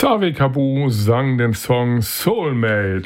Xavier Cabu sang den Song Soulmate.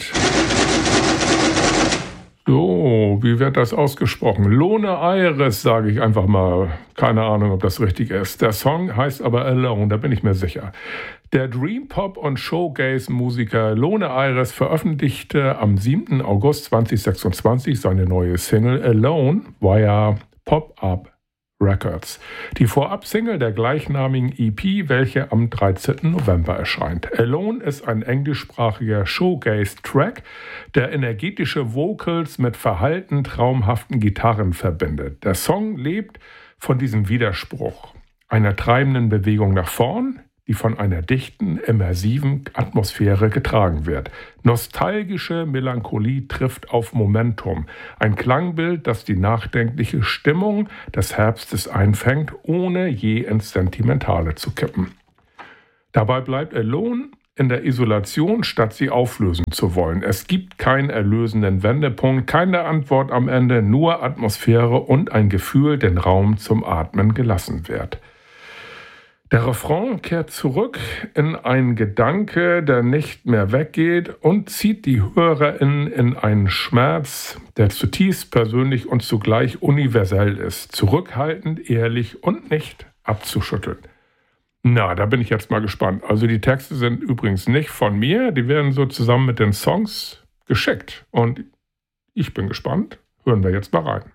So, wie wird das ausgesprochen? Lone Iris, sage ich einfach mal. Keine Ahnung, ob das richtig ist. Der Song heißt aber Alone, da bin ich mir sicher. Der Dream Pop und Showgaze-Musiker Lone Iris veröffentlichte am 7. August 2026 seine neue Single Alone via Pop-Up Records. Die Vorab-Single der gleichnamigen EP, welche am 13. November erscheint. Alone ist ein englischsprachiger Showgaze-Track, der energetische Vocals mit verhalten traumhaften Gitarren verbindet. Der Song lebt von diesem Widerspruch, einer treibenden Bewegung nach vorn, die von einer dichten, immersiven Atmosphäre getragen wird. Nostalgische Melancholie trifft auf Momentum. Ein Klangbild, das die nachdenkliche Stimmung des Herbstes einfängt, ohne je ins Sentimentale zu kippen. Dabei bleibt Alone in der Isolation, statt sie auflösen zu wollen. Es gibt keinen erlösenden Wendepunkt, keine Antwort am Ende, nur Atmosphäre und ein Gefühl, den Raum zum Atmen gelassen wird. Der Refrain kehrt zurück in einen Gedanke, der nicht mehr weggeht und zieht die HörerInnen in einen Schmerz, der zutiefst persönlich und zugleich universell ist, zurückhaltend, ehrlich und nicht abzuschütteln. Na, da bin ich jetzt mal gespannt. Also die Texte sind übrigens nicht von mir, die werden so zusammen mit den Songs geschickt und ich bin gespannt. Hören wir jetzt mal rein.